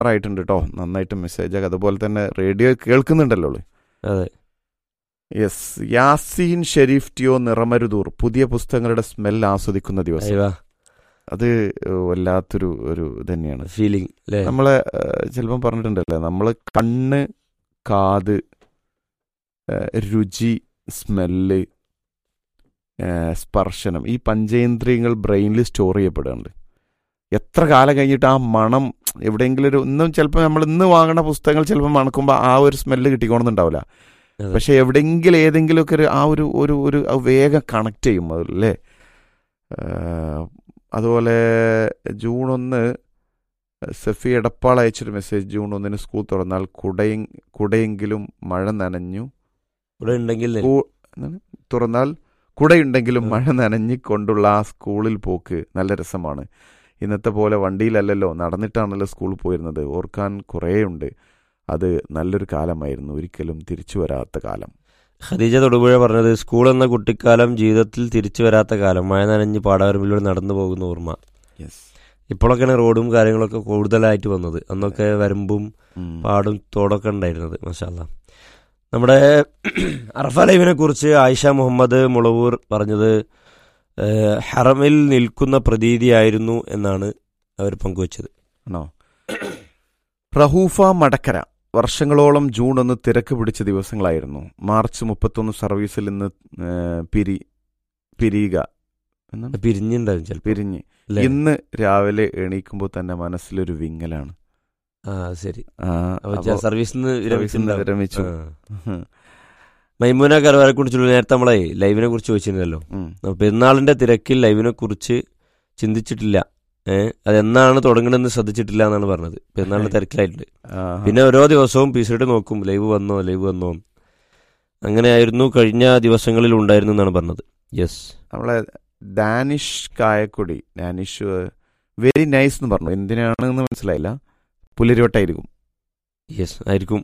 ആയിട്ടുണ്ട് കേട്ടോ, നന്നായിട്ട് മെസ്സേജ്. അതുപോലെ തന്നെ റേഡിയോ കേൾക്കുന്നുണ്ടല്ലോ. അതെ. യെസ്. യാസീൻ ഷെരീഫ് ടിയോ നിറമരുതൂർ പുതിയ പുസ്തകങ്ങളുടെ സ്മെൽ ആസ്വദിക്കുന്ന ദിവസം. അത് വല്ലാത്തൊരു ഒരു തന്നെയാണ് ഫീലിംഗ്. നമ്മളെ ചിലപ്പം പറഞ്ഞിട്ടുണ്ടല്ലേ, നമ്മൾ കണ്ണ്, കാത്, രുചി, സ്മെല്ല്, സ്പർശനം, ഈ പഞ്ചേന്ദ്രിയങ്ങൾ ബ്രെയിനിൽ സ്റ്റോർ ചെയ്യപ്പെടുന്നുണ്ട്. എത്ര കാലം കഴിഞ്ഞിട്ട് ആ മണം എവിടെയെങ്കിലും ഇന്നും ചിലപ്പോൾ നമ്മൾ ഇന്ന് വാങ്ങുന്ന പുസ്തകങ്ങൾ ചിലപ്പോൾ മണക്കുമ്പോൾ ആ ഒരു സ്മെല്ല് കിട്ടിക്കോണമെന്നുണ്ടാവില്ല. പക്ഷെ എവിടെയെങ്കിലും ഏതെങ്കിലുമൊക്കെ ഒരു വേഗം കണക്ട് ചെയ്യും അതല്ലേ. അതുപോലെ June 1 സഫി Edappal അയച്ചൊരു message. June 1 school തുറന്നാൽ കുടയെങ്കിലും മഴ നനഞ്ഞു തുറന്നാൽ കുടയുണ്ടെങ്കിലും മഴ നനഞ്ഞിക്കൊണ്ടുള്ള ആ സ്കൂളിൽ പോക്ക് നല്ല രസമാണ്. ഇന്നത്തെ പോലെ വണ്ടിയിലല്ലല്ലോ, നടന്നിട്ടാണല്ലോ സ്കൂളിൽ പോയിരുന്നത്. ഓർക്കാൻ കുറേയുണ്ട്. അത് നല്ലൊരു കാലമായിരുന്നു, ഒരിക്കലും തിരിച്ചു വരാത്ത കാലം. ഖദീജ തൊടുപുഴ പറഞ്ഞത് സ്കൂൾ എന്ന കുട്ടിക്കാലം ജീവിതത്തിൽ തിരിച്ചു വരാത്ത കാലം. മഴ നനഞ്ഞ് പാടാവരമ്പിലൂടെ നടന്നു പോകുന്ന ഓർമ്മ. ഇപ്പോഴൊക്കെയാണ് റോഡും കാര്യങ്ങളൊക്കെ കൂടുതലായിട്ട് വന്നത്. അന്നൊക്കെ വരമ്പും പാടും തോടൊക്കെ ഉണ്ടായിരുന്നത്. മാഷാ അല്ലാ. നമ്മുടെ അറഫ ലൈവിനെ കുറിച്ച് ആയിഷ മുഹമ്മദ് മുളവൂർ പറഞ്ഞത് ഹറമിൽ നിൽക്കുന്ന പ്രതീതിയായിരുന്നു എന്നാണ് അവർ പങ്കുവച്ചത്. ആണോ? റഹൂഫ മടക്കര വർഷങ്ങളോളം ജൂൺ 1 തിരക്ക് പിടിച്ച ദിവസങ്ങളായിരുന്നു. മാർച്ച് 31 സർവീസിൽ നിന്ന് പിരിഞ്ഞ് ഇന്ന് രാവിലെ എണീക്കുമ്പോൾ തന്നെ മനസ്സിലൊരു വിങ്ങലാണ്. ശരി, വിരമിച്ചു. മൈമൂന കരവാരെ കുറിച്ചുള്ള നേരത്തെ നമ്മളെ ലൈവിനെ കുറിച്ച് ചോദിച്ചിരുന്നല്ലോ. പെരുന്നാളിന്റെ തിരക്കിൽ ലൈവിനെ കുറിച്ച് ചിന്തിച്ചിട്ടില്ല. അതെന്നാണ് തുടങ്ങണമെന്ന് ശ്രദ്ധിച്ചിട്ടില്ല എന്നാണ് പറഞ്ഞത്. പെരുന്നാളിന്റെ തിരക്കിലായിട്ടുണ്ട്. പിന്നെ ഓരോ ദിവസവും പിസൈഡ് നോക്കും, ലൈവ് വന്നോ. അങ്ങനെയായിരുന്നു കഴിഞ്ഞ ദിവസങ്ങളിൽ ഉണ്ടായിരുന്നു എന്നാണ് പറഞ്ഞത്. യെസ്. നമ്മളെ Danish Kayakkodi, Danish very nice എന്ന് പറഞ്ഞു. എന്തിനാണെന്ന് മനസ്സിലായില്ല. പുലരിവട്ടായിരിക്കും. യെസ്, ആയിരിക്കും.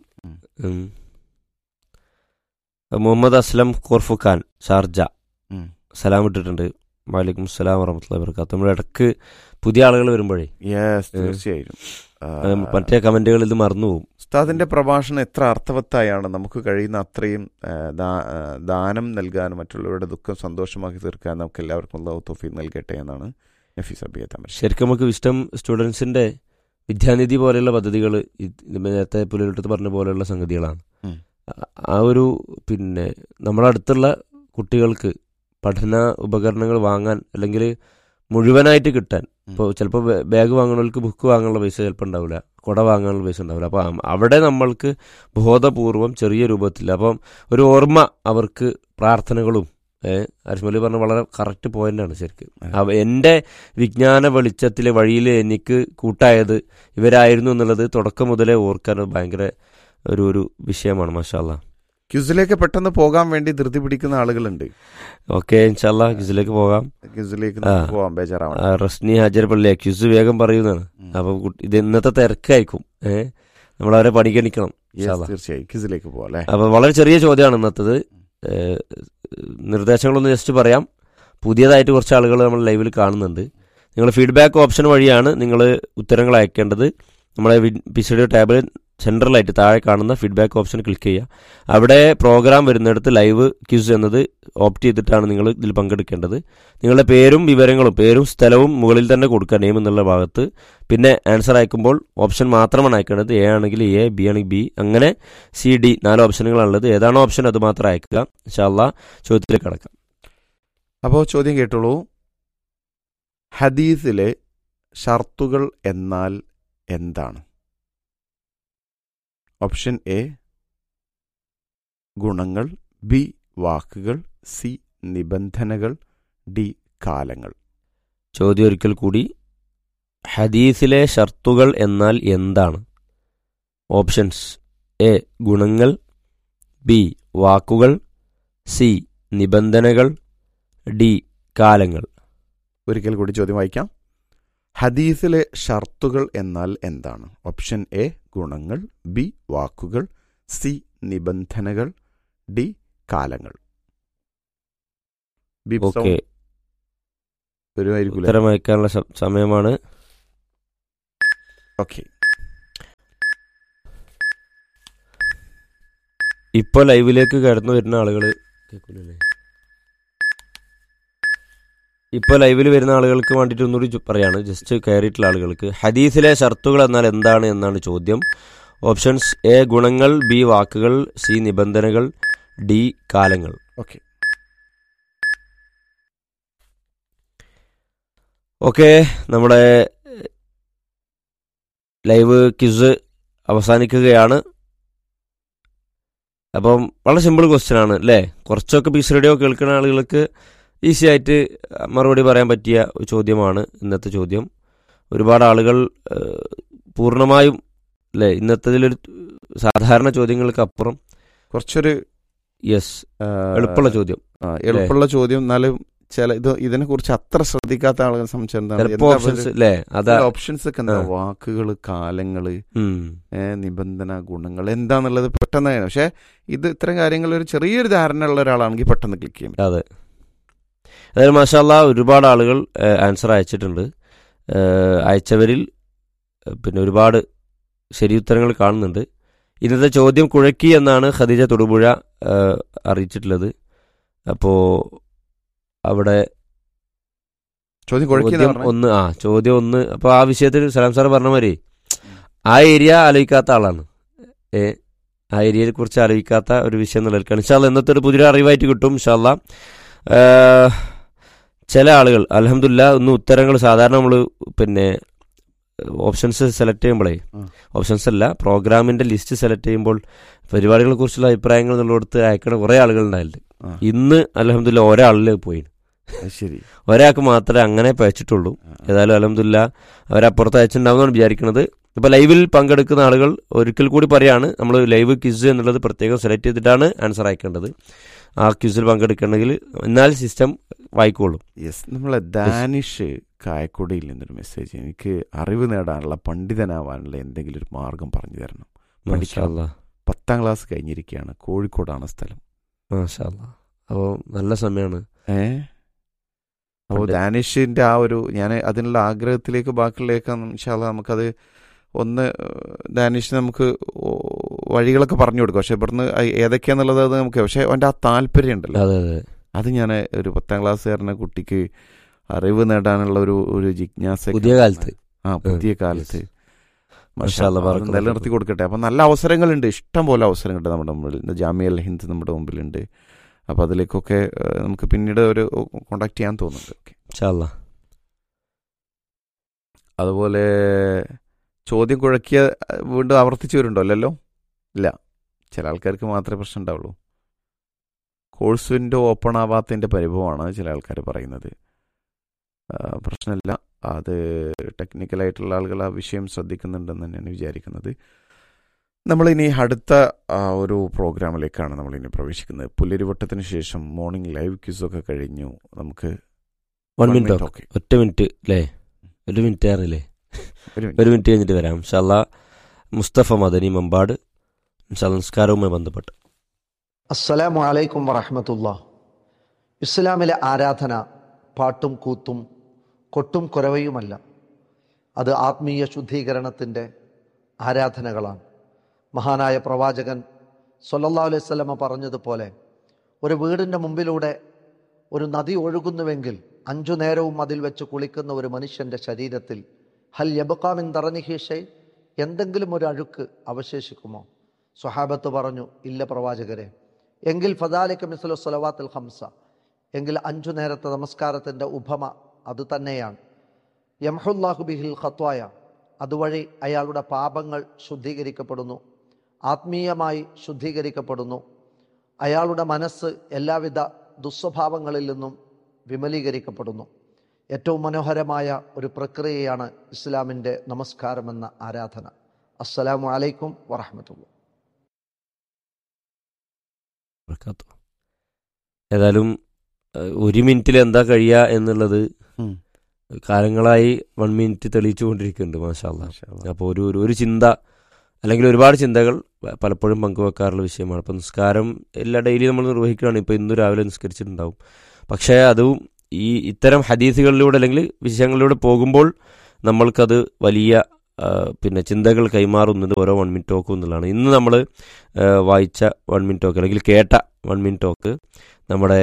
മുഹമ്മദ് അസ്ലം കോർഫുഖാൻ ഷാർജ സലാം ഇട്ടിട്ടുണ്ട്. വലൈക്കും സലാം വറഹ്മത്തുള്ളാഹി വബറകാതുഹു. നമ്മുടെ ഇടക്ക് പുതിയ ആളുകൾ വരുമ്പോഴേ തീർച്ചയായും മറ്റേ കമന്റുകൾ ഇത് മറന്നുപോകും. ഉസ്താദിന്റെ പ്രഭാഷണം എത്ര അർത്ഥവത്തായാണ്. നമുക്ക് കഴിയുന്ന അത്രയും ദാനം നൽകാനും മറ്റുള്ളവരുടെ ദുഃഖം സന്തോഷമാക്കി തീർക്കാൻ നമുക്ക് എല്ലാവർക്കും അല്ലാഹു തൗഫീഖ് നൽകട്ടെ എന്നാണ് നഫീസ് അബിയ തമർ. ശരിക്കും നമുക്ക് വിസ്റ്റം സ്റ്റുഡൻസിന്റെ വിദ്യാനിധി പോലെയുള്ള പദ്ധതികൾ നേരത്തെ പുലരിട്ടത്ത് പറഞ്ഞ പോലെയുള്ള സംഗതികളാണ്. ആ ഒരു പിന്നെ നമ്മുടെ അടുത്തുള്ള കുട്ടികൾക്ക് പഠന ഉപകരണങ്ങൾ വാങ്ങാൻ അല്ലെങ്കിൽ മുഴുവനായിട്ട് കിട്ടാൻ, ഇപ്പോൾ ചിലപ്പോൾ ബാഗ് വാങ്ങുന്നവർക്ക് ബുക്ക് വാങ്ങാനുള്ള പൈസ ചിലപ്പോൾ ഉണ്ടാവില്ല, കുട വാങ്ങാനുള്ള പൈസ ഉണ്ടാവില്ല. അപ്പം അവിടെ നമ്മൾക്ക് ബോധപൂർവം ചെറിയ രൂപത്തിൽ അപ്പം ഒരു ഓർമ്മ അവർക്ക് പ്രാർത്ഥനകളും അരിസ്മലി പറഞ്ഞ വളരെ കറക്റ്റ് പോയിന്റാണ് ശരിക്കും. എൻ്റെ വിജ്ഞാന വെളിച്ചത്തിലെ വഴിയിൽ എനിക്ക് കൂട്ടായത് ഇവരായിരുന്നു എന്നുള്ളത് തുടക്കം മുതലേ ഓർക്കാൻ ഭയങ്കര ഒരു വിഷയമാണ്. മാഷാ അല്ലാ. ക്യൂസിലേക്ക് പെട്ടെന്ന് പോകാൻ വേണ്ടി ധൃതി പിടിക്കുന്ന ആളുകളുണ്ട്. ഓക്കെ, ഇൻഷാല്ലാ ക്യൂസിലേക്ക് പോകാം. റസ്നി ഹാജർ പള്ളി ക്യൂസ് വേഗം പറയുന്നതാണ്. അപ്പൊ ഇത് ഇന്നത്തെ തിരക്കായിരിക്കും. നമ്മളവരെ പണിക്കണിക്കണം. തീർച്ചയായും ക്യൂസിലേക്ക് പോകാം. അപ്പൊ വളരെ ചെറിയ ചോദ്യമാണ് ഇന്നത്തത്. നിർദ്ദേശങ്ങളൊന്ന് ജസ്റ്റ് പറയാം. പുതിയതായിട്ട് കുറച്ച് ആളുകൾ നമ്മൾ ലൈവിൽ കാണുന്നുണ്ട്. നിങ്ങൾ ഫീഡ്ബാക്ക് ഓപ്ഷൻ വഴിയാണ് നിങ്ങൾ ഉത്തരങ്ങൾ അയക്കേണ്ടത്. നമ്മളെ പിസിഡി ടാബിൽ സെൻട്രലായിട്ട് താഴെ കാണുന്ന ഫീഡ്ബാക്ക് ഓപ്ഷൻ ക്ലിക്ക് ചെയ്യുക. അവിടെ പ്രോഗ്രാം വരുന്നിടത്ത് ലൈവ് ക്യൂസ് എന്നത് ഓപ്റ്റ് ചെയ്തിട്ടാണ് നിങ്ങൾ ഇതിൽ പങ്കെടുക്കേണ്ടത്. നിങ്ങളുടെ പേരും വിവരങ്ങളും, പേരും സ്ഥലവും മുകളിൽ തന്നെ കൊടുക്കുക, നെയിം എന്നുള്ള ഭാഗത്ത്. പിന്നെ ആൻസർ അയക്കുമ്പോൾ ഓപ്ഷൻ മാത്രമാണ് അയക്കേണ്ടത്. എ ആണെങ്കിൽ എ, ബി ആണെങ്കിൽ ബി, അങ്ങനെ സി, ഡി 4 ഓപ്ഷനുകളാണുള്ളത്. ഏതാണോ ഓപ്ഷൻ അത് മാത്രം അയക്കുക. ഇൻഷാ അല്ലാഹ് ചോദ്യത്തിലേക്ക് കടക്കാം. അപ്പോൾ ചോദ്യം കേട്ടോളൂ. ഹദീസിലെ ഷർത്തുകൾ എന്നാൽ എന്താണ്? ഓപ്ഷൻ എ ഗുണങ്ങൾ, ബി വാക്കുകൾ, സി നിബന്ധനകൾ, ഡി കാലങ്ങൾ. ചോദ്യം ഒരിക്കൽ കൂടി. ഹദീസിലെ ഷർത്തുകൾ എന്നാൽ എന്താണ്? ഓപ്ഷൻസ്: എ ഗുണങ്ങൾ, ബി വാക്കുകൾ, സി നിബന്ധനകൾ, ഡി കാലങ്ങൾ. ഒരിക്കൽ കൂടി ചോദ്യം വായിക്കാം. ഹദീസിലെ ഷർത്തുകൾ എന്നാൽ എന്താണ്? ഓപ്ഷൻ എ ഗുണങ്ങൾ, ബി വാക്കുകൾ, സി നിബന്ധനകൾ, ഡി കാലങ്ങൾ. ഉത്തരം അയക്കാനുള്ള സമയമാണ്. ഓക്കെ. ഇപ്പോൾ ലൈവിലേക്ക് കടന്നു വരുന്ന ആളുകൾ കേൾക്കില്ലേ? ഇപ്പോൾ ലൈവിൽ വരുന്ന ആളുകൾക്ക് വേണ്ടിയിട്ട് ഒന്നുകൂടി പറയാണ്, ജസ്റ്റ് കയറിയിട്ടുള്ള ആളുകൾക്ക്. ഹദീസിലെ ഷർത്തുകൾ എന്നാൽ എന്താണ് എന്നാണ് ചോദ്യം. ഓപ്ഷൻസ്: എ ഗുണങ്ങൾ, ബി വാക്കുകൾ, സി നിബന്ധനകൾ, ഡി കാലങ്ങൾ. ഓക്കെ ഓക്കെ, നമ്മുടെ ലൈവ് ക്വിസ് അവസാനിക്കുകയാണ്. അപ്പം വളരെ സിമ്പിൾ ക്വസ്റ്റ്യൻ ആണ് അല്ലേ? കുറച്ചൊക്കെ പീസ് റേഡിയോ കേൾക്കുന്ന ആളുകൾക്ക് ഈസി ആയിട്ട് മറുപടി പറയാൻ പറ്റിയ ഒരു ചോദ്യമാണ് ഇന്നത്തെ ചോദ്യം. ഒരുപാട് ആളുകൾ പൂർണ്ണമായും അല്ലേ ഇന്നത്തതിലൊരു സാധാരണ ചോദ്യങ്ങൾക്ക് അപ്പുറം കുറച്ചൊരു എളുപ്പമുള്ള ചോദ്യം. എളുപ്പമുള്ള ചോദ്യം, എന്നാലും ചില ഇതിനെ കുറിച്ച് അത്ര ശ്രദ്ധിക്കാത്ത ആളുകളെ സംബന്ധിച്ച് ഓപ്ഷൻസ് ഒക്കെ എന്താ, വാക്കുകള്, കാലങ്ങള്, നിബന്ധന, ഗുണങ്ങൾ എന്താന്നുള്ളത് പെട്ടെന്ന്. പക്ഷെ ഇത് ഇത്തരം കാര്യങ്ങൾ ഒരു ചെറിയൊരു ധാരണ ഉള്ള ഒരാളാണെങ്കിൽ പെട്ടെന്ന് ക്ലിക്ക് ചെയ്യും. അതെ, അതായത് മാഷാ അല്ലാ ഒരുപാട് ആളുകൾ ആൻസർ അയച്ചിട്ടുണ്ട്. അയച്ചവരിൽ പിന്നെ ഒരുപാട് ശരി ഉത്തരങ്ങൾ കാണുന്നുണ്ട്. ഇന്നത്തെ ചോദ്യം കുഴക്കി എന്നാണ് ഖദീജ തൊടുപുഴ അറിയിച്ചിട്ടുള്ളത്. അപ്പോൾ അവിടെ ചോദ്യം ഒന്ന്. അപ്പോൾ ആ വിഷയത്തിൽ സലാം സാർ പറഞ്ഞ മാതിരി ആ ഏരിയ ആലോചിക്കാത്ത ആളാണ്. ആ ഏരിയയെ കുറിച്ച് ആലോചിക്കാത്ത ഒരു വിഷയം നിലനിൽക്കുകയാണ്. ഇൻഷാ അല്ലാ ഇന്നത്തെ ഒരു പുതിയ അറിവായിട്ട് കിട്ടും ഇൻഷാ അല്ലാ. ചില ആളുകൾ അൽഹംദുലില്ലാ ഇന്ന് ഉത്തരങ്ങൾ സാധാരണ നമ്മൾ പിന്നെ ഓപ്ഷൻസ് സെലക്ട് ചെയ്യുമ്പോഴേ, ഓപ്ഷൻസ് അല്ല പ്രോഗ്രാമിന്റെ ലിസ്റ്റ് സെലക്ട് ചെയ്യുമ്പോൾ പരിപാടികളെ കുറിച്ചുള്ള അഭിപ്രായങ്ങൾ എന്നുള്ളടത്ത് അയക്കണ കുറേ ആളുകൾ ഉണ്ടായിട്ടുണ്ട്. ഇന്ന് അൽഹംദുലില്ലാ ഒരാളിൽ പോയി, ശരി, ഒരാൾക്ക് മാത്രമേ അങ്ങനെ പയച്ചിട്ടുള്ളൂ. ഏതായാലും അൽഹംദുലില്ലാ അവരപ്പുറത്ത് അയച്ചിട്ടുണ്ടാവുമെന്നാണ് വിചാരിക്കുന്നത്. ഇപ്പോൾ ലൈവിൽ പങ്കെടുക്കുന്ന ആളുകൾ ഒരിക്കൽ കൂടി പറയാണ്, നമ്മൾ ലൈവ് ക്വിസ് എന്നുള്ളത് പ്രത്യേകം സെലക്ട് ചെയ്തിട്ടാണ് ആൻസർ അയക്കേണ്ടത്. ആ ക്വിസിൽ പങ്കെടുക്കണമെങ്കിൽ എന്നാൽ സിസ്റ്റം വായിക്കോളും. യെസ്, നമ്മളെ ദാനിഷ് കായക്കൊടിയിൽ നിന്നൊരു മെസ്സേജ്, എനിക്ക് അറിവ് നേടാനുള്ള, പണ്ഡിതനാവാനുള്ള എന്തെങ്കിലും ഒരു മാർഗം പറഞ്ഞു തരണം. പഠിക്കാനുള്ള 10ാം ക്ലാസ് കഴിഞ്ഞിരിക്കുകയാണ്, കോഴിക്കോടാണ് സ്ഥലം. അപ്പോൾ നല്ല സമയമാണ്. അപ്പോൾ ദാനിഷിന്റെ ആ ഒരു, ഞാൻ അതിനുള്ള ആഗ്രഹത്തിലേക്ക് ബാക്കിയുള്ളേക്ക് ഇൻഷാ അല്ലാ നമുക്കത് ഒന്ന് ദാനിഷ് നമുക്ക് വഴികളൊക്കെ പറഞ്ഞു കൊടുക്കും. പക്ഷെ ഇവിടുന്ന് ഏതൊക്കെയാന്നുള്ളത് അത് നമുക്ക്, പക്ഷെ അവൻ്റെ ആ താല്പര്യം ഉണ്ടല്ലോ, അത് ഞാൻ ഒരു 10ാം ക്ലാസ്സുകാരനെ കുട്ടിക്ക് അറിവ് നേടാനുള്ള ഒരു ജിജ്ഞാസ പുതിയ കാലത്ത് നിലനിർത്തി കൊടുക്കട്ടെ. അപ്പം നല്ല അവസരങ്ങളുണ്ട്, ഇഷ്ടം പോലെ അവസരങ്ങളുണ്ട് നമ്മുടെ മുമ്പിൽ. ജാമിഅൽ ഹിന്ദ് നമ്മുടെ മുമ്പിലുണ്ട്. അപ്പം അതിലേക്കൊക്കെ നമുക്ക് പിന്നീട് ഒരു കോണ്ടാക്ട് ചെയ്യാൻ തോന്നുന്നുണ്ട്. ഓക്കെ, അതുപോലെ ചോദ്യം കുഴക്കിയ വീണ്ടും ആവർത്തിച്ച് വരുന്നുണ്ടോ? അല്ലല്ലോ, ഇല്ല, ചില ആൾക്കാർക്ക് മാത്രമേ പ്രശ്നം ഉണ്ടാവുള്ളൂ. കോഴ്സ് വിൻഡോ ഓപ്പൺ ആവാത്തതിൻ്റെ പരിഭവമാണ് ചില ആൾക്കാർ പറയുന്നത്. പ്രശ്നമില്ല, അത് ടെക്നിക്കലായിട്ടുള്ള ആളുകൾ ആ വിഷയം ശ്രദ്ധിക്കുന്നുണ്ടെന്ന് തന്നെയാണ് വിചാരിക്കുന്നത്. നമ്മളിനി അടുത്ത ഒരു പ്രോഗ്രാമിലേക്കാണ് നമ്മളിനി പ്രവേശിക്കുന്നത്. പുല്ലരിവട്ടത്തിന് ശേഷം മോർണിംഗ് ലൈവ് ക്വിസൊക്കെ കഴിഞ്ഞു. നമുക്ക് ഒറ്റ മിനിറ്റ് അല്ലേ, ഒരു മിനിറ്റ് ആണല്ലേ, ഒരു മിനിറ്റ് കഴിഞ്ഞിട്ട് വരാം ഇൻഷാ അല്ലാ. മുസ്തഫ മദനി മമ്പാട് സംസ്കാരവുമായി ബന്ധപ്പെട്ട്. അസ്സലാമു അലൈക്കും വറഹ്മത്തുള്ളാഹി. ഇസ്ലാമിലെ ആരാധന പാട്ടും കൂത്തും കൊട്ടും കുരവയുമല്ല, അത് ആത്മീയ ശുദ്ധീകരണത്തിൻ്റെ ആരാധനകളാണ്. മഹാനായ പ്രവാചകൻ സ്വല്ലല്ലാഹു അലൈഹി വസല്ലമ പറഞ്ഞതുപോലെ, ഒരു വീടിൻ്റെ മുമ്പിലൂടെ ഒരു നദി ഒഴുകുന്നുവെങ്കിൽ 5 നേരവും അതിൽ വെച്ച് കുളിക്കുന്ന ഒരു മനുഷ്യൻ്റെ ശരീരത്തിൽ ഹൽ യബ്ഖാ മിൻ ദറനിഹി ഷൈ, എന്തെങ്കിലും ഒരു അഴുക്ക് അവശേഷിക്കുമോ? സ്വഹാബത്ത് പറഞ്ഞു, ഇല്ല പ്രവാചകരെ. എങ്കിൽ ഫദാലിക മിസ്ലു സ്വലവാത്തുൽ ഖംസ, എങ്കിൽ 5 നേരത്തെ നമസ്കാരത്തിൻ്റെ ഉപമ അത് തന്നെയാണ്. യംഹുല്ലാഹു ബിഹിൽ ഖത്വായ, അതുവഴി അയാളുടെ പാപങ്ങൾ ശുദ്ധീകരിക്കപ്പെടുന്നു, ആത്മീയമായി ശുദ്ധീകരിക്കപ്പെടുന്നു. അയാളുടെ മനസ്സ് എല്ലാവിധ ദുസ്വഭാവങ്ങളിൽ നിന്നും വിമലീകരിക്കപ്പെടുന്നു. ഏറ്റവും മനോഹരമായ ഒരു പ്രക്രിയയാണ് ഇസ്ലാമിൻ്റെ നമസ്കാരമെന്ന ആരാധന. അസ്സലാമു അലൈക്കും വറഹ്മത്തുള്ളാഹി. ഏതായാലും 1 മിനിറ്റിൽ എന്താ കഴിയുക എന്നുള്ളത് കാലങ്ങളായി 1 മിനിറ്റ് തെളിയിച്ചുകൊണ്ടിരിക്കുന്നുണ്ട് മാഷാ അല്ലാ. അപ്പോൾ ഒരു ചിന്ത അല്ലെങ്കിൽ ഒരുപാട് ചിന്തകൾ പലപ്പോഴും പങ്കുവെക്കാറുള്ള വിഷയമാണ്. അപ്പോൾ നിസ്കാരം എല്ലാ ഡെയിലി നമ്മൾ നിർവഹിക്കുകയാണ്. ഇപ്പോൾ ഇന്ന് രാവിലെ നിസ്കരിച്ചിട്ടുണ്ടാവും. പക്ഷേ അതും ഇത്തരം ഹദീസുകളിലൂടെ അല്ലെങ്കിൽ വിഷയങ്ങളിലൂടെ പോകുമ്പോൾ നമ്മൾക്കത് വലിയ പിന്നെ ചിന്തകൾ കൈമാറുന്നത് ഓരോ 1 മിനിറ്റ് ടോക്കും എന്നുള്ളതാണ്. ഇന്ന് നമ്മൾ വായിച്ച 1 മിനിറ്റ് ടോക്ക് അല്ലെങ്കിൽ കേട്ട 1 മിനിറ്റ് ടോക്ക് നമ്മുടെ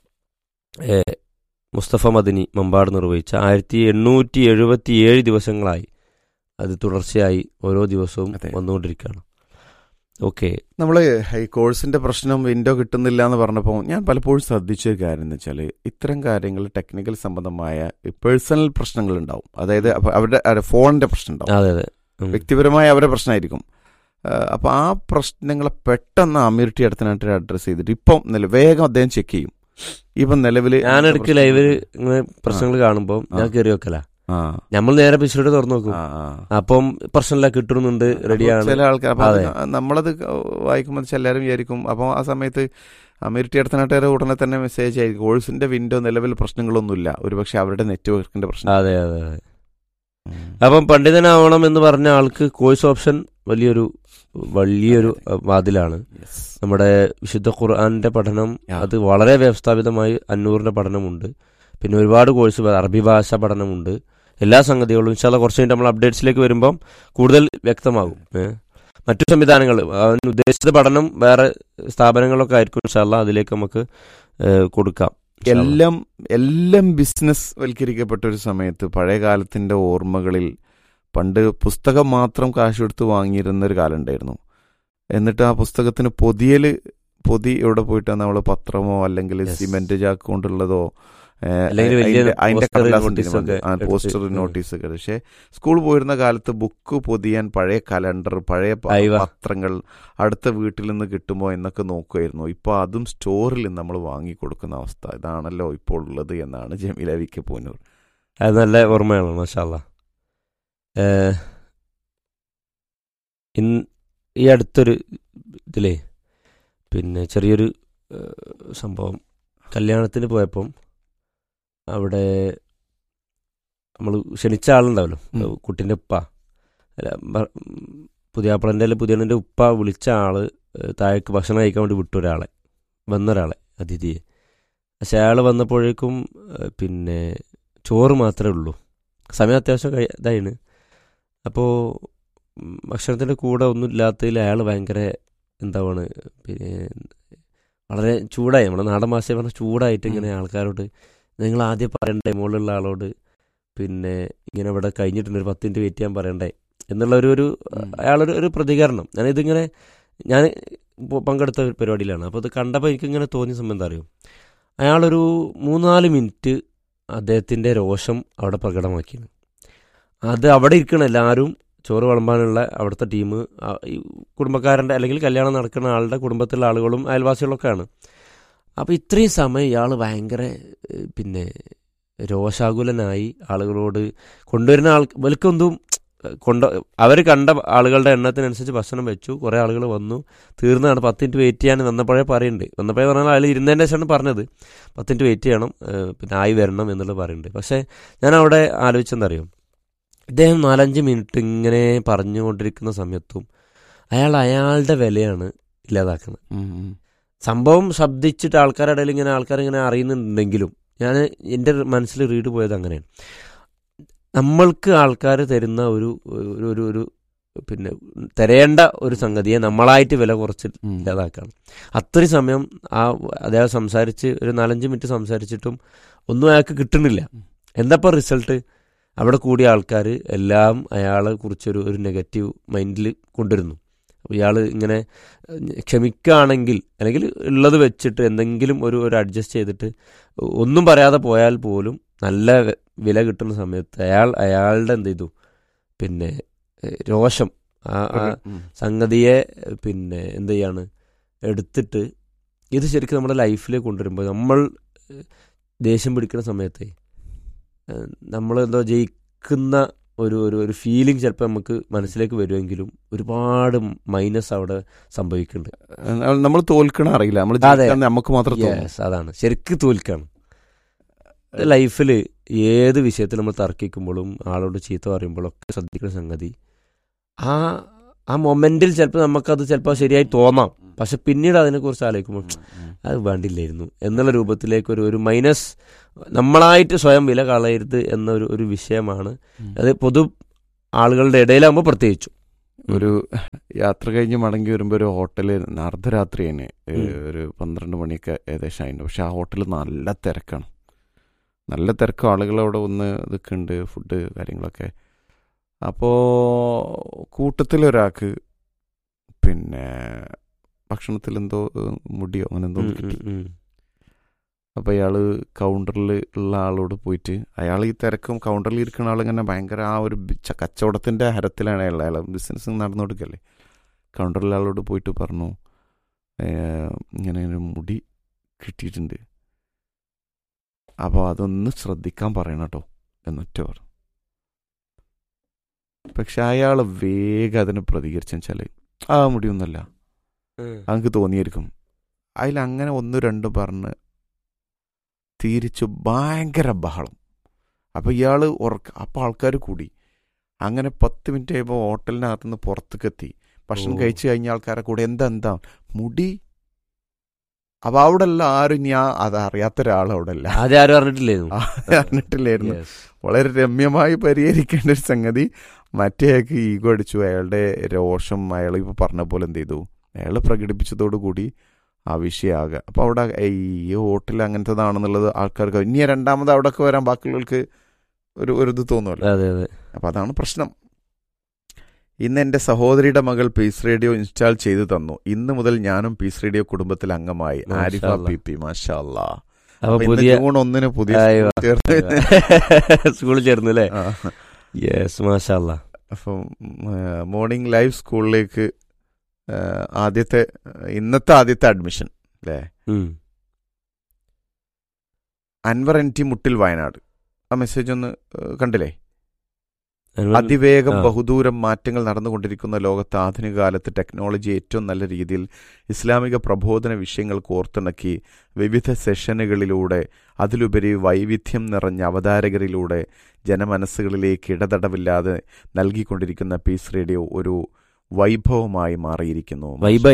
മുസ്തഫ മദനി മമ്പാട് നിർവഹിച്ച 1877 ദിവസങ്ങളായി അത് തുടർച്ചയായി ഓരോ ദിവസവും വന്നുകൊണ്ടിരിക്കുകയാണ്. ഓക്കെ, നമ്മൾ ഈ കോഴ്സിന്റെ പ്രശ്നം വിൻഡോ കിട്ടുന്നില്ല എന്ന് പറഞ്ഞപ്പോൾ ഞാൻ പലപ്പോഴും ശ്രദ്ധിച്ച കാര്യം എന്ന് വെച്ചാൽ ഇത്തരം കാര്യങ്ങൾ ടെക്നിക്കൽ സംബന്ധമായ പേഴ്സണൽ പ്രശ്നങ്ങൾ ഉണ്ടാവും. അതായത് അവരുടെ ഫോണിന്റെ പ്രശ്നം ഉണ്ടാവും, അതെ അതെ, വ്യക്തിപരമായ അവരുടെ പ്രശ്നമായിരിക്കും. അപ്പോൾ ആ പ്രശ്നങ്ങളെ പെട്ടെന്ന് അമ്യൂണിറ്റി അടുത്തനായിട്ട് അഡ്രസ്സ് ചെയ്തിട്ട് ഇപ്പം വേഗം അദ്ദേഹം ചെക്ക് ചെയ്യും. ഇപ്പം നിലവിൽ ഞാനിടയ്ക്ക് ലൈവിൽ ഇങ്ങനെ പ്രശ്നങ്ങൾ കാണുമ്പോൾ ഞാൻ കയറി വെക്കല, നമ്മൾ നേരെ പിന്നീട് തുറന്നു നോക്കും. അപ്പം പ്രശ്നമില്ല, കിട്ടുന്നുണ്ട്, റെഡിയാണ്. ചില ആൾക്കാർ നമ്മളത് വായിക്കുമ്പോൾ എല്ലാവരും വിചാരിക്കും. അപ്പോൾ ആ സമയത്ത് അമേരിറ്റി അടുത്തനാട്ടുകാരെ ഉടനെ തന്നെ മെസ്സേജ് ആയിരിക്കും, കോഴ്സിന്റെ വിൻഡോ നിലവിൽ പ്രശ്നങ്ങളൊന്നുമില്ല, ഒരുപക്ഷെ അവരുടെ നെറ്റ്വർക്കിന്റെ പ്രശ്നം. അതെ അതെ അതെ. അപ്പം പണ്ഡിതനാവണം എന്ന് പറഞ്ഞ ആൾക്ക് കോഴ്സ് ഓപ്ഷൻ വലിയൊരു വാതിലാണ്. നമ്മുടെ വിശുദ്ധ ഖുർആന്റെ പഠനം അത് വളരെ വ്യവസ്ഥാപിതമായി 500-ന്റെ പഠനമുണ്ട്. പിന്നെ ഒരുപാട് കോഴ്സ്, അറബി ഭാഷ പഠനമുണ്ട്, എല്ലാ സംഗതികളും ഇൻഷാല്ലാ കുറച്ച് കഴിഞ്ഞിട്ട് നമ്മൾ അപ്ഡേറ്റ്സിലേക്ക് വരുമ്പം കൂടുതൽ വ്യക്തമാകും. മറ്റു സംവിധാനങ്ങൾ, അവൻ ഉദ്ദേശിച്ച പഠനം വേറെ സ്ഥാപനങ്ങളൊക്കെ ആയിരിക്കും ഇൻഷാല്ലാ, അതിലേക്ക് നമുക്ക് കൊടുക്കാം. എല്ലാം ബിസിനസ് വൽക്കരിക്കപ്പെട്ട ഒരു സമയത്ത് പഴയ കാലത്തിന്റെ ഓർമ്മകളിൽ പണ്ട് പുസ്തകം മാത്രം കാശ് കൊടുത്ത് വാങ്ങിയിരുന്ന ഒരു കാലം ഉണ്ടായിരുന്നു. എന്നിട്ട് ആ പുസ്തകത്തിന് പൊതി എവിടെ പോയിട്ടാണ് നമ്മൾ പത്രമോ അല്ലെങ്കിൽ സിമെന്റ് ചാക്ക് കൊണ്ടുള്ളതോ അതിന്റെ പോസ്റ്റർ നോട്ടീസൊക്കെ. പക്ഷെ സ്കൂൾ പോയിരുന്ന കാലത്ത് ബുക്ക് പൊതിയാൻ പഴയ കലണ്ടർ, പഴയ പത്രങ്ങൾ അടുത്ത വീട്ടിൽ നിന്ന് കിട്ടുമോ എന്നൊക്കെ നോക്കുമായിരുന്നു. ഇപ്പൊ അതും സ്റ്റോറിൽ നമ്മൾ വാങ്ങിക്കൊടുക്കുന്ന അവസ്ഥ ഇതാണല്ലോ ഇപ്പോൾ ഉള്ളത് എന്നാണ് ജമീല വിക്ക് പൂനൂർ. അത് നല്ല ഓർമ്മയാണ് മാഷാ അല്ലാ. ഈ അടുത്തൊരു ഇതിലേ പിന്നെ ചെറിയൊരു സംഭവം, കല്യാണത്തിന് പോയപ്പം അവിടെ നമ്മൾ ക്ഷണിച്ച ആളുണ്ടാവല്ലോ, കുട്ടീൻ്റെ ഉപ്പ, പുതിയണ്ണൻ്റെ ഉപ്പ വിളിച്ച ആള് താഴേക്ക് ഭക്ഷണം കഴിക്കാൻ വേണ്ടി വിട്ടു വന്നൊരാളെ അതിഥിയെ. പക്ഷെ അയാൾ വന്നപ്പോഴേക്കും പിന്നെ ചോറ് മാത്രമേ ഉള്ളൂ, സമയം അത്യാവശ്യം ഇതായിന്. അപ്പോൾ ഭക്ഷണത്തിൻ്റെ കൂടെ ഒന്നും ഇല്ലാത്തതിൽ അയാൾ ഭയങ്കര എന്താണ് പിന്നെ വളരെ ചൂടായി, നമ്മുടെ നാടൻ ഭാഷ പറഞ്ഞാൽ ചൂടായിട്ട് ഇങ്ങനെ ആൾക്കാരോട്, നിങ്ങൾ ആദ്യം പറയണ്ടേ മുകളിലുള്ള ആളോട്, പിന്നെ ഇങ്ങനെ ഇവിടെ കഴിഞ്ഞിട്ടുണ്ട് ഒരു 10 മിനിറ്റ് വെയിറ്റ് ചെയ്യാൻ പറയണ്ടേ എന്നുള്ള ഒരു അയാളൊരു പ്രതികരണം. ഞാൻ പങ്കെടുത്ത ഒരു പരിപാടിയിലാണ്. അപ്പോൾ അത് കണ്ടപ്പോൾ എനിക്കിങ്ങനെ തോന്നിയ സമയം എന്താ അറിയോ, അയാളൊരു 3-4 മിനിറ്റ് അദ്ദേഹത്തിൻ്റെ രോഷം അവിടെ പ്രകടമാക്കിയാണ്. അത് അവിടെ ഇരിക്കണം എല്ലാവരും, ചോറ് വിളമ്പാനുള്ള അവിടുത്തെ ടീം, കുടുംബക്കാരൻ്റെ അല്ലെങ്കിൽ കല്യാണം നടക്കുന്ന ആളുടെ കുടുംബത്തിലുള്ള ആളുകളും അയൽവാസികളൊക്കെയാണ്. അപ്പോൾ ഇത്രയും സമയം ഇയാൾ ഭയങ്കര പിന്നെ രോഷാകുലനായി ആളുകളോട് കൊണ്ടുവരുന്ന വിലക്കൊന്നും അവർ കണ്ട ആളുകളുടെ എണ്ണത്തിനനുസരിച്ച് ഭക്ഷണം വെച്ചു. കുറേ ആളുകൾ വന്നു, തീർന്നതാണ്. 10 മിനിറ്റ് വെയിറ്റ് ചെയ്യാൻ വന്നപ്പോഴേ പറഞ്ഞാൽ അതിൽ ഇരുന്നതിൻ്റെ ശേഷമാണ് പറഞ്ഞത് 10 മിനിറ്റ് വെയിറ്റ് ചെയ്യണം, പിന്നെ ആയി വരണം എന്നുള്ളത് പറയുന്നുണ്ട്. പക്ഷേ ഞാൻ അവിടെ ആലോചിച്ചെന്തറിയും, ഇദ്ദേഹം 4-5 മിനിറ്റ് ഇങ്ങനെ പറഞ്ഞുകൊണ്ടിരിക്കുന്ന സമയത്തും അയാളുടെ വിലയാണ് ഇല്ലാതാക്കുന്നത്. സംഭവം ശബ്ദിച്ചിട്ട് ആൾക്കാരിങ്ങനെ അറിയുന്നുണ്ടെങ്കിലും ഞാൻ എൻ്റെ മനസ്സിൽ റീഡ് പോയത് അങ്ങനെയാണ്. നമ്മൾക്ക് ആൾക്കാർ തരുന്ന ഒരു പിന്നെ തരേണ്ട ഒരു സംഗതിയെ നമ്മളായിട്ട് വില കുറച്ച് ഇല്ലാതാക്കണം. അത്രയും സമയം അദ്ദേഹം സംസാരിച്ച് ഒരു 4-5 മിനിറ്റ് സംസാരിച്ചിട്ടും ഒന്നും അയാൾക്ക് കിട്ടുന്നില്ല. എന്താപ്പോൾ റിസൾട്ട്? അവിടെ കൂടിയ ആൾക്കാർ എല്ലാം അയാളെ കുറിച്ചൊരു നെഗറ്റീവ് മൈൻഡിൽ കൊണ്ടുവരുന്നു. അപ്പോൾ ഇയാൾ ഇങ്ങനെ ക്ഷമിക്കുകയാണെങ്കിൽ അല്ലെങ്കിൽ ഉള്ളത് വെച്ചിട്ട് എന്തെങ്കിലും ഒരു അഡ്ജസ്റ്റ് ചെയ്തിട്ട് ഒന്നും പറയാതെ പോയാൽ പോലും നല്ല വില കിട്ടുന്ന സമയത്ത് അയാളുടെ എന്ത് ചെയ്തു, പിന്നെ രോഷം ആ സംഗതിയെ പിന്നെ എന്ത് ചെയ്യാണ് എടുത്തിട്ട് ഇത് ശരിക്കും നമ്മുടെ ലൈഫിലേക്ക് കൊണ്ടുവരുമ്പോൾ നമ്മൾ ദേഷ്യം പിടിക്കുന്ന സമയത്ത് നമ്മളെന്തോ ജയിക്കുന്ന ഒരു ഫീലിംഗ് ചിലപ്പോൾ നമുക്ക് മനസ്സിലേക്ക് വരുമെങ്കിലും ഒരുപാട് മൈനസ് അവിടെ സംഭവിക്കുന്നുണ്ട്. നമ്മൾ തോൽക്കണ അറിയില്ല, നമുക്ക് മാത്രം. അതാണ് ശരിക്കും തോൽക്കണം. ലൈഫിൽ ഏത് വിഷയത്തിൽ നമ്മൾ തർക്കിക്കുമ്പോഴും ആളോട് ചീത്ത പറയുമ്പോഴൊക്കെ ശ്രദ്ധിക്കുന്ന സംഗതി, ആ മൊമെന്റിൽ ചിലപ്പോൾ നമുക്കത് ചിലപ്പോൾ ശരിയായി തോന്നാം, പക്ഷെ പിന്നീട് അതിനെക്കുറിച്ച് ആലോചിക്കുമ്പോൾ അത് വേണ്ടില്ലായിരുന്നു എന്നുള്ള രൂപത്തിലേക്ക് ഒരു മൈനസ് നമ്മളായിട്ട് സ്വയം വില കളയരുത് എന്നൊരു വിഷയമാണ്. അത് ആളുകളുടെ ഇടയിലാകുമ്പോൾ പ്രത്യേകിച്ചും ഒരു യാത്ര കഴിഞ്ഞ് മടങ്ങി വരുമ്പോൾ ഒരു ഹോട്ടല് അർദ്ധരാത്രി തന്നെ ഒരു 12 മണിയൊക്കെ ഏകദേശം ആയിരുന്നു. പക്ഷെ ആ ഹോട്ടൽ നല്ല തിരക്കാണ്, നല്ല തിരക്കും, ആളുകളവിടെ ഒന്ന് ഇതൊക്കെ ഉണ്ട്, ഫുഡ് കാര്യങ്ങളൊക്കെ. അപ്പോൾ കൂട്ടത്തിലൊരാൾക്ക് പിന്നെ ഭക്ഷണത്തിൽ എന്തോ മുടിയോ അങ്ങനെ എന്തോ കിട്ടി. അപ്പോൾ അയാൾ കൗണ്ടറിൽ ഉള്ള ആളോട് പോയിട്ട്, അയാൾ ഈ തിരക്കും കൗണ്ടറിൽ ഇരിക്കുന്ന ആളിങ്ങനെ ഭയങ്കര ആ ഒരു കച്ചവടത്തിൻ്റെ ഹരത്തിലാണ് അയാൾ ബിസിനസ് നടന്നു കൊടുക്കല്ലേ. കൗണ്ടറിൽ ആളോട് പോയിട്ട് പറഞ്ഞു, ഇങ്ങനെ ഒരു മുടി കിട്ടിയിട്ടുണ്ട്, അപ്പോൾ അതൊന്ന് ശ്രദ്ധിക്കാൻ പറയണം കേട്ടോ എന്നൊറ്റ പറഞ്ഞു. പക്ഷെ അയാൾ വേഗം അതിന് പ്രതികരിച്ചെന്ന് വെച്ചാൽ ആ മുടിയൊന്നുമല്ല, അങ്ങക്ക് തോന്നിയിരിക്കും. അതിലങ്ങനെ 1, 2 പറഞ്ഞ് തിരിച്ചു ഭയങ്കര ബഹളം. അപ്പോൾ ഇയാൾ അപ്പോൾ ആൾക്കാർ കൂടി. അങ്ങനെ 10 മിനിറ്റ് കഴിയുമ്പോൾ ഹോട്ടലിനകത്തുനിന്ന് പുറത്തേക്കെത്തി. ഭക്ഷണം കഴിച്ചു കഴിഞ്ഞ ആൾക്കാരെ കൂടെ എന്താ മുടി. അപ്പോൾ അവിടെ അല്ല ആരും അത് അറിയാത്ത ഒരാൾ അവിടെ അല്ല, ആരും അറിഞ്ഞിട്ടില്ലായിരുന്നു. വളരെ രമ്യമായി പരിഹരിക്കേണ്ട ഒരു സംഗതി. മറ്റേയാൾക്ക് ഈഗോ അടിച്ചു, അയാളുടെ രോഷം അയാൾ ഇപ്പോൾ പറഞ്ഞ പോലെ എന്ത് ചെയ്തു, അയാൾ പ്രകടിപ്പിച്ചതോടുകൂടി ആ വിഷയമാകുക. അപ്പോൾ അവിടെ ഈ ഹോട്ടൽ അങ്ങനത്തേതാണെന്നുള്ളത് ആൾക്കാർക്ക് ഇനി രണ്ടാമത് അവിടെയൊക്കെ വരാൻ ബാക്കിയുള്ളവർക്ക് ഒരു ഇത് തോന്നുമല്ലോ. അപ്പോൾ അതാണ് പ്രശ്നം. ഇന്ന് എൻ്റെ സഹോദരിയുടെ മകൾ പീസ് റേഡിയോ ഇൻസ്റ്റാൾ ചെയ്തു തന്നു. ഇന്ന് മുതൽ ഞാനും പീസ് റേഡിയോ കുടുംബത്തിൽ അംഗമായി. ആരിഫ പി മാഷാ അല്ലാഹ്. ജൂൺ 1 പുതിയ സ്കൂളിൽ ചേർന്നു അല്ലേ? യെസ്, മാഷാ അല്ലാഹ്. അപ്പം മോർണിംഗ് ലൈവ് സ്കൂളിലേക്ക് ഇന്നത്തെ ആദ്യത്തെ അഡ്മിഷൻ അല്ലേ? അൻവർ NT മുട്ടിൽ, വയനാട്. ആ മെസ്സേജ് ഒന്ന് കണ്ടില്ലേ? അതിവേഗം ബഹുദൂരം മാറ്റങ്ങൾ നടന്നുകൊണ്ടിരിക്കുന്ന ലോകത്ത് ആധുനിക കാലത്ത് ടെക്നോളജി ഏറ്റവും നല്ല രീതിയിൽ ഇസ്ലാമിക പ്രബോധന വിഷയങ്ങൾ കോർത്തിണക്കി വിവിധ സെഷനുകളിലൂടെ, അതിലുപരി വൈവിധ്യം നിറഞ്ഞ അവതാരകരിലൂടെ ജനമനസ്സുകളിലേക്ക് ഇടതടവില്ലാതെ നൽകിക്കൊണ്ടിരിക്കുന്ന പീസ് റേഡിയോ ഒരു വൈഭവമായി മാറിയിരിക്കുന്നു.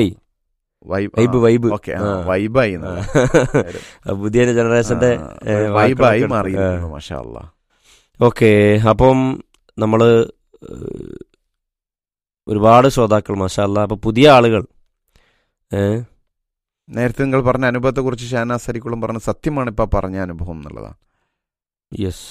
പുതിയ ജനറേഷന്റെ വൈബായി മാറിയിരിക്കുന്നു. മാഷാ അല്ലാഹ്. ഓക്കെ, അപ്പം നമ്മൾ ഒരുപാട് ശ്രോതാക്കൾ മാഷാ അല്ലാഹ്. അപ്പൊ പുതിയ ആളുകൾ, നേരത്തെ നിങ്ങൾ പറഞ്ഞ അനുഭവത്തെ കുറിച്ച് ഷാനാസ് അരിക്കുളം പറഞ്ഞ സത്യമാണ് ഇപ്പൊ പറഞ്ഞ അനുഭവം എന്നുള്ളതാണ്. യെസ്.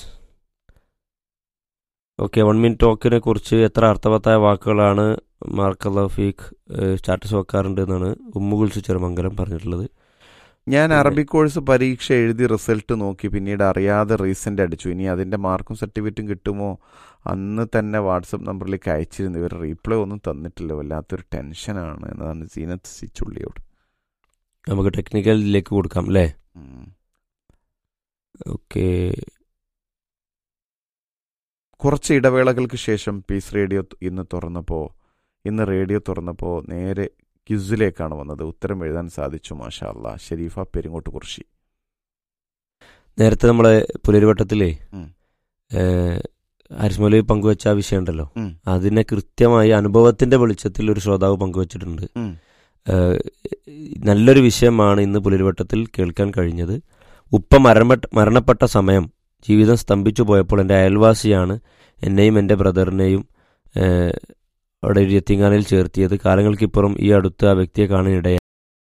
ഓക്കെ, 1 മിനിറ്റ് ടോക്കിനെ കുറിച്ച് എത്ര അർത്ഥവത്തായ വാക്കുകളാണ് മാർക്ക് ലഫീഖ് സ്റ്റാറ്റസ് വെക്കാറുണ്ട് എന്നാണ് ഉമ്മുകുൽസു ചെറുമംഗലം പറഞ്ഞിട്ടുള്ളത്. ഞാൻ അറബി കോഴ്സ് പരീക്ഷ എഴുതി റിസൾട്ട് നോക്കി, പിന്നീട് അറിയാതെ റീസെൻ്റ് അടിച്ചു. ഇനി അതിൻ്റെ മാർക്കും സർട്ടിഫിക്കറ്റും കിട്ടുമോ? അന്ന് തന്നെ വാട്സപ്പ് നമ്പറിലേക്ക് അയച്ചിരുന്നു, ഇവർ റീപ്ലൈ ഒന്നും തന്നിട്ടില്ല, വല്ലാത്തൊരു ടെൻഷനാണ് എന്നതാണ് സീനത്ത് സിച്ചുള്ളിയോട്. നമുക്ക് ടെക്നിക്കലിലേക്ക് കൊടുക്കാം അല്ലേ? ഓക്കെ. കുറച്ച് ഇടവേളകൾക്ക് ശേഷം പീസ് റേഡിയോ ഇന്ന് റേഡിയോ തുറന്നപ്പോൾ നേരെ ക്വിസിലേക്കാണ് വന്നത്. ഉത്തരം എഴുതാൻ സാധിച്ചു. മാഷാ അല്ലാഹ്. ഷെരീഫ പെരിങ്ങോട്ട് കുറിശി. നേരത്തെ നമ്മളെ പുലരിവട്ടത്തിലേ ഹരിസ്മലി പങ്കുവെച്ച ആ വിഷയം ഉണ്ടല്ലോ, അതിനെ കൃത്യമായി അനുഭവത്തിന്റെ വെളിച്ചത്തിൽ ഒരു ശ്രോതാവ് പങ്കുവച്ചിട്ടുണ്ട്. നല്ലൊരു വിഷയമാണ് ഇന്ന് പുലരിവട്ടത്തിൽ കേൾക്കാൻ കഴിഞ്ഞത്. ഉപ്പ മരണപ്പെട്ട സമയം ജീവിതം സ്തംഭിച്ചു പോയപ്പോൾ എൻ്റെ അയൽവാസിയാണ് എന്നെയും എൻ്റെ ബ്രദറിനെയും അവിടെ ഒരു യത്തീംഖാനയിൽ ചേർത്തിയത്. കാലങ്ങൾക്കിപ്പുറം ഈ അടുത്ത് ആ വ്യക്തിയെ കാണാനിടയായി.